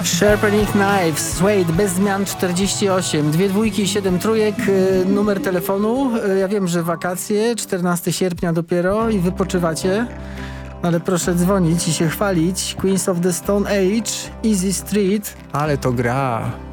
Sharpening Knives, Suede, bez zmian 48, 2 dwójki i 7 trójek, numer telefonu. Ja wiem, że wakacje, 14 sierpnia dopiero i wypoczywacie, ale proszę dzwonić i się chwalić. Queens of the Stone Age, Easy Street, ale to gra.